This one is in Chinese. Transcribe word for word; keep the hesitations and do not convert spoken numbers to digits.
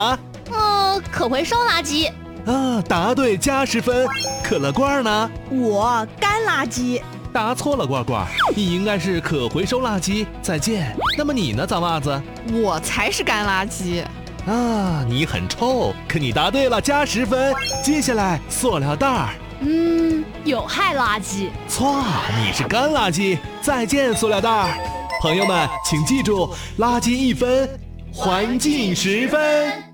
啊？ 嗯，可回收垃圾。 啊，答对加十分。可乐罐呢？ 我干垃圾。 答错了，罐罐，你应该是可回收垃圾。再见。那么你呢，脏袜子？ 我才是干垃圾。 啊，你很臭，可你答对了，加十分。接下来，塑料袋儿。 嗯，有害垃圾。 错，你是干垃圾。再见，塑料袋儿。朋友们，请记住，垃圾一分，环境十分。